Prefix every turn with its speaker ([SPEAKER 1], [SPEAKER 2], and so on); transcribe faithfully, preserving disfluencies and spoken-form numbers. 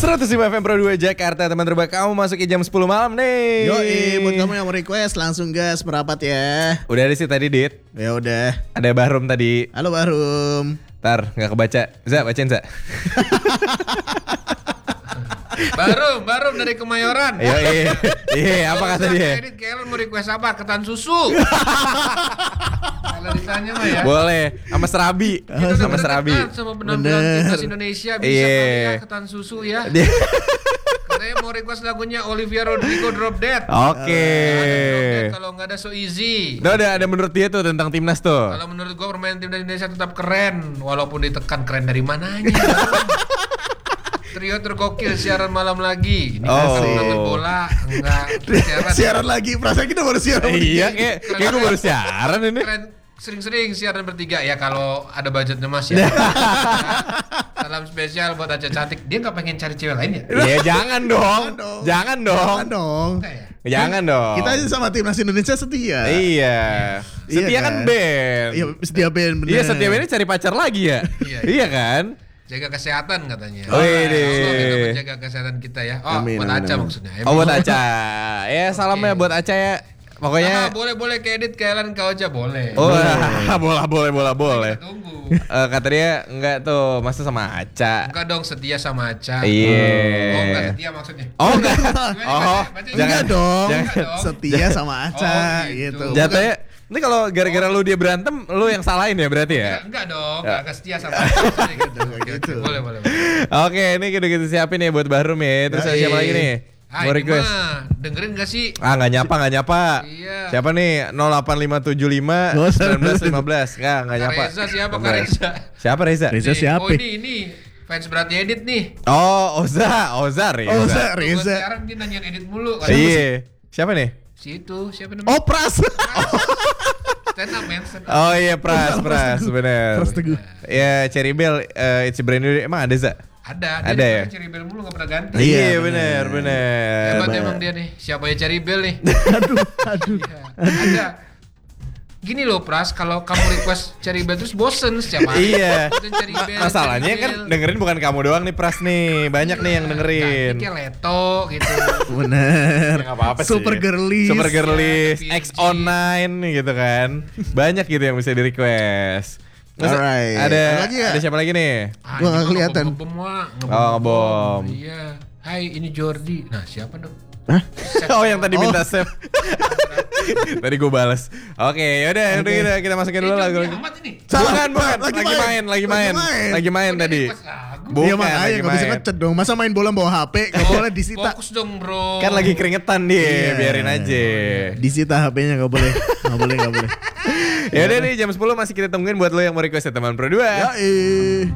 [SPEAKER 1] seratus lima F M Pro dua Jakarta, teman terbaik kamu masuki jam sepuluh malam nih.
[SPEAKER 2] Yoi, buat kamu yang mau request langsung gas merapat ya.
[SPEAKER 1] Udah ada sih tadi, Dit.
[SPEAKER 2] Ya udah.
[SPEAKER 1] Ada Bahrum tadi.
[SPEAKER 2] Halo Bahrum.
[SPEAKER 1] Ntar gak kebaca. Za, bacain Za.
[SPEAKER 3] Barum, Barum dari Kemayoran.
[SPEAKER 1] Iya, iya. Iya, apa kata dia?
[SPEAKER 3] Edit Kellen mau request apa? Ketan susu. Kalau ditanya mah ya.
[SPEAKER 1] Boleh, sama Serabi.
[SPEAKER 3] Kita
[SPEAKER 1] Sama
[SPEAKER 3] udah
[SPEAKER 1] Serabi.
[SPEAKER 3] dekat sama penampilan timnas Indonesia, bisa
[SPEAKER 1] Iya.
[SPEAKER 3] kali ya ketan susu ya.
[SPEAKER 1] Dia-
[SPEAKER 3] Katanya mau request lagunya Olivia Rodrigo Drop Dead.
[SPEAKER 1] Oke.
[SPEAKER 3] Drop Dead kalau nggak ada So Easy.
[SPEAKER 1] Udah, udah ada menurut dia tuh tentang timnas tuh.
[SPEAKER 3] Kalau menurut gua permainan timnas Indonesia tetap keren, walaupun ditekan. Keren dari mananya? Trio tergokil siaran malam lagi. Ini kan
[SPEAKER 1] Oh.
[SPEAKER 3] kan nonton bola, enggak siaran.
[SPEAKER 2] Siaran lagi, perasaan kita baru siaran.
[SPEAKER 1] Iya, kayak kayak gue baru siaran ini.
[SPEAKER 3] Keren, sering-sering siaran bertiga ya kalau ada budgetnya Mas ya. Salam spesial buat Aca Cantik. Dia nggak pengen cari cewek lain ya?
[SPEAKER 1] Iya, jangan dong.
[SPEAKER 2] dong.
[SPEAKER 1] Jangan dong.
[SPEAKER 2] Jangan dong.
[SPEAKER 3] Enggak ya?
[SPEAKER 1] Jangan dong.
[SPEAKER 2] Kita aja sama timnas Indonesia setia.
[SPEAKER 1] Iya. Setia
[SPEAKER 2] Iya
[SPEAKER 1] kan
[SPEAKER 2] kan?
[SPEAKER 1] band.
[SPEAKER 2] Iya, setia band bener.
[SPEAKER 1] Iya, setia band ini cari pacar lagi ya.
[SPEAKER 3] Iya,
[SPEAKER 1] Iya kan?
[SPEAKER 3] Jaga kesehatan katanya.
[SPEAKER 1] Oh, iya.
[SPEAKER 3] Allah kita menjaga kesehatan kita ya. Oh,
[SPEAKER 2] Amin,
[SPEAKER 3] buat
[SPEAKER 2] amin,
[SPEAKER 3] Aca
[SPEAKER 2] amin.
[SPEAKER 3] maksudnya.
[SPEAKER 1] Oh, buat Aca. Ya, salamnya buat Aca ya.
[SPEAKER 3] Ah,
[SPEAKER 1] Pokoknya
[SPEAKER 3] boleh boleh ke edit ke Ellen kau aja boleh.
[SPEAKER 1] oh, boleh boleh boleh boleh.
[SPEAKER 3] Kita tunggu.
[SPEAKER 1] Eh, kata dia enggak tuh, masa sama Aca.
[SPEAKER 3] Enggak dong, setia sama Aca.
[SPEAKER 1] Iya.
[SPEAKER 3] Oh, enggak setia maksudnya.
[SPEAKER 1] Oh, enggak.
[SPEAKER 3] Gimana,
[SPEAKER 1] Oh,
[SPEAKER 3] baca- baca-
[SPEAKER 1] jangan
[SPEAKER 2] Enggak dong.
[SPEAKER 1] jangan.
[SPEAKER 3] dong.
[SPEAKER 2] Setia sama Aca
[SPEAKER 3] Oh, gitu.
[SPEAKER 2] gitu.
[SPEAKER 1] Jatuhnya ini kalau gara-gara lu dia berantem, lu yang salahin ya berarti ya?
[SPEAKER 3] Enggak, enggak dong,
[SPEAKER 1] Ya.
[SPEAKER 3] enggak setia sama Aca gitu. Oke,
[SPEAKER 2] gitu.
[SPEAKER 3] oke. Boleh, boleh, boleh.
[SPEAKER 1] Oke, ini kita kita siapin ya buat Bahrum ya. Terus ada
[SPEAKER 2] Yoi.
[SPEAKER 1] siapa lagi nih?
[SPEAKER 3] Hai,
[SPEAKER 1] Mau
[SPEAKER 3] ini
[SPEAKER 1] request?
[SPEAKER 3] mah dengerin gak sih?
[SPEAKER 1] Ah, nggak nyapa, nggak nyapa.
[SPEAKER 3] Iya.
[SPEAKER 1] Siapa nih? nol delapan lima tujuh lima
[SPEAKER 2] Nggak usah.
[SPEAKER 1] sembilan belas lima belas. Nggak, nggak
[SPEAKER 3] Kak
[SPEAKER 1] nyapa.
[SPEAKER 3] Reza siapa Kak
[SPEAKER 1] Nggak.
[SPEAKER 3] Reza?
[SPEAKER 1] Siapa Reza?
[SPEAKER 2] Reza
[SPEAKER 3] Nih,
[SPEAKER 2] siapa?
[SPEAKER 3] Oh ini, ini fans berarti edit nih.
[SPEAKER 1] Oh, Oza, Oza Reza.
[SPEAKER 2] Oh, Reza.
[SPEAKER 3] Tuh, gua siaran dia nanyain edit mulu.
[SPEAKER 1] Iya. Siapa nih?
[SPEAKER 3] Situ, siapa namanya?
[SPEAKER 2] Oh, Pras.
[SPEAKER 3] Stand up, man. Stand up.
[SPEAKER 1] Oh iya, Pras, Pras, bener.
[SPEAKER 2] Pras Teguh.
[SPEAKER 1] Ya, Cherry Bell, eh, it's a brand new. Emang ada, Za?
[SPEAKER 3] Ada,
[SPEAKER 1] Ada
[SPEAKER 3] dia
[SPEAKER 1] ya?
[SPEAKER 3] Cherry Bell mulu gak pernah ganti.
[SPEAKER 1] Iya,
[SPEAKER 2] Iya,
[SPEAKER 1] bener, bener.
[SPEAKER 3] Hebat
[SPEAKER 2] bener.
[SPEAKER 3] emang dia nih. Siapa ya Cherry Bell nih?
[SPEAKER 2] Aduh, aduh.
[SPEAKER 3] Iya, ada. Gini loh Pras, kalau kamu request Cherry Bell terus bosen setiap hari.
[SPEAKER 1] Iya.
[SPEAKER 3] Bosen Cherry
[SPEAKER 1] Ma-
[SPEAKER 3] Bell,
[SPEAKER 1] Masalahnya
[SPEAKER 3] Cherry
[SPEAKER 1] kan
[SPEAKER 3] Bell.
[SPEAKER 1] dengerin bukan kamu doang nih, Pras nih. Banyak nih yang dengerin.
[SPEAKER 3] Ganti kayak Leto gitu.
[SPEAKER 2] Bener.
[SPEAKER 1] Ya, nggak apa-apa sih.
[SPEAKER 2] Super girlies.
[SPEAKER 1] Super girlies,
[SPEAKER 3] Ya,
[SPEAKER 1] X on nine gitu kan. Banyak gitu yang bisa di request. Terus
[SPEAKER 2] Alright.
[SPEAKER 1] ada
[SPEAKER 2] Ada lagi ya?
[SPEAKER 1] ada siapa lagi nih?
[SPEAKER 3] Ah,
[SPEAKER 2] Gua
[SPEAKER 3] ini
[SPEAKER 2] nggak
[SPEAKER 3] mah
[SPEAKER 2] kelihatan.
[SPEAKER 3] Ngebom wah,
[SPEAKER 1] Oh, ngebom.
[SPEAKER 3] Iya. Hai, ini Jordi. Nah, siapa dong?
[SPEAKER 2] Hah?
[SPEAKER 1] Oh, yang tadi
[SPEAKER 2] Oh.
[SPEAKER 1] minta save. Tadi gue balas. Oke, yaudah, udah kita, kita masukin dulu
[SPEAKER 3] Eh,
[SPEAKER 1] lagu.
[SPEAKER 3] Jordi Ahmad ini.
[SPEAKER 2] Salah,
[SPEAKER 1] Bukan, bukan.
[SPEAKER 2] lagi
[SPEAKER 1] Lagi
[SPEAKER 2] main.
[SPEAKER 1] main, lagi
[SPEAKER 2] Lagi
[SPEAKER 1] main.
[SPEAKER 2] main.
[SPEAKER 1] Lagi main
[SPEAKER 3] Udah
[SPEAKER 1] tadi.
[SPEAKER 3] request lagu.
[SPEAKER 1] Bukan,
[SPEAKER 2] Iya makanya
[SPEAKER 1] lagi
[SPEAKER 2] nggak bisa
[SPEAKER 1] main.
[SPEAKER 2] ngecet dong. Masa main bola bawa H P? Nggak boleh disita.
[SPEAKER 3] Fokus dong, Bro.
[SPEAKER 1] Kan lagi keringetan dia,
[SPEAKER 2] Iya.
[SPEAKER 1] biarin aja.
[SPEAKER 2] Disita H P-nya nggak boleh. Nggak boleh, nggak boleh.
[SPEAKER 1] Ya udah nih jam sepuluh masih kita tungguin buat lo yang mau request ya teman Pro dua.
[SPEAKER 2] Ya, eh.